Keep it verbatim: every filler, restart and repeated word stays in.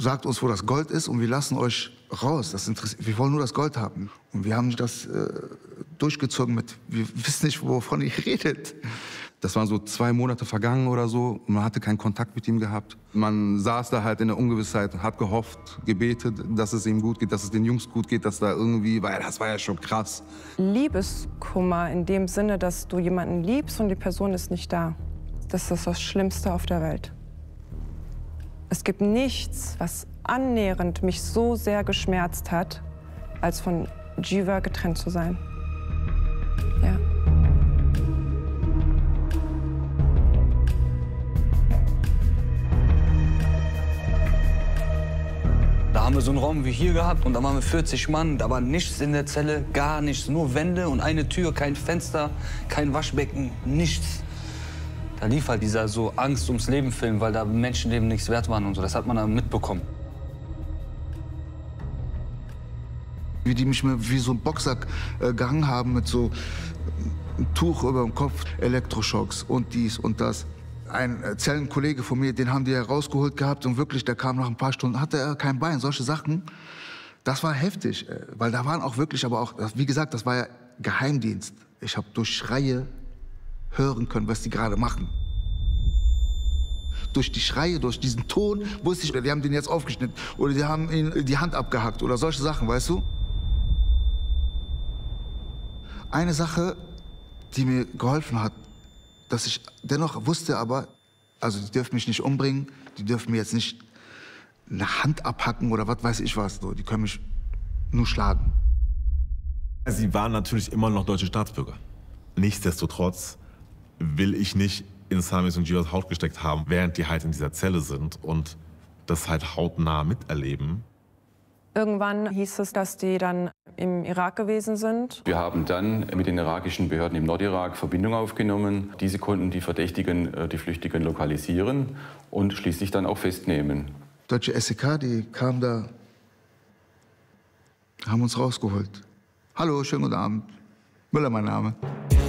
sagt uns, wo das Gold ist und wir lassen euch raus. Das interessiert, wir wollen nur das Gold haben. Und wir haben das äh, durchgezogen mit, wir wissen nicht, wovon ihr redet. Das waren so zwei Monate vergangen oder so. Man hatte keinen Kontakt mit ihm gehabt. Man saß da halt in der Ungewissheit, hat gehofft, gebetet, dass es ihm gut geht, dass es den Jungs gut geht, dass da irgendwie, weil das war ja schon krass. Liebeskummer in dem Sinne, dass du jemanden liebst und die Person ist nicht da. Das ist das Schlimmste auf der Welt. Es gibt nichts, was annähernd mich so sehr geschmerzt hat, als von Jiva getrennt zu sein. Ja. Da haben wir so einen Raum wie hier gehabt und da waren wir vierzig Mann. Da war nichts in der Zelle, gar nichts. Nur Wände und eine Tür, kein Fenster, kein Waschbecken, nichts. Da lief halt dieser so Angst ums Leben Film, weil da Menschenleben nichts wert waren und so. Das hat man dann mitbekommen. Wie die mich wie so ein Boxsack äh, gehangen haben mit so einem Tuch über dem Kopf, Elektroschocks und dies und das. Ein äh, Zellenkollege von mir, den haben die herausgeholt gehabt und wirklich, der kam nach ein paar Stunden, hatte er kein Bein, solche Sachen. Das war heftig, äh, weil da waren auch wirklich, aber auch, wie gesagt, das war ja Geheimdienst. Ich habe durch Schreie hören können, was die gerade machen. Durch die Schreie, durch diesen Ton wusste ich, die haben den jetzt aufgeschnitten oder die haben ihm die Hand abgehackt oder solche Sachen, weißt du? Eine Sache, die mir geholfen hat, dass ich dennoch wusste, aber, also die dürfen mich nicht umbringen, die dürfen mir jetzt nicht eine Hand abhacken oder was weiß ich was, die können mich nur schlagen. Sie waren natürlich immer noch deutsche Staatsbürger. Nichtsdestotrotz will ich nicht in Samis und Jivas Haut gesteckt haben, während die halt in dieser Zelle sind und das halt hautnah miterleben. Irgendwann hieß es, dass die dann im Irak gewesen sind. Wir haben dann mit den irakischen Behörden im Nordirak Verbindung aufgenommen. Diese konnten die Verdächtigen, die Flüchtigen lokalisieren und schließlich dann auch festnehmen. Deutsche S E K, die kamen da, haben uns rausgeholt. Hallo, schönen guten Abend. Müller mein Name.